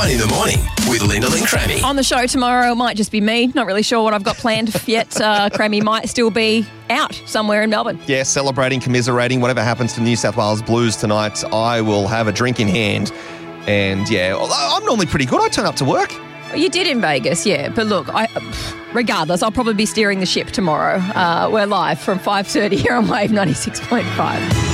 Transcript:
In the morning with Linda and Crammy. On the show tomorrow, it might just be me. Not really sure what I've got planned yet. Crammy might still be out somewhere in Melbourne. Yeah, celebrating, commiserating, whatever happens to New South Wales Blues tonight, I will have a drink in hand. And yeah, I'm normally pretty good. I turn up to work. Well, you did in Vegas, yeah. But look, regardless, I'll probably be steering the ship tomorrow. We're live from 5:30 here on Wave 96.5.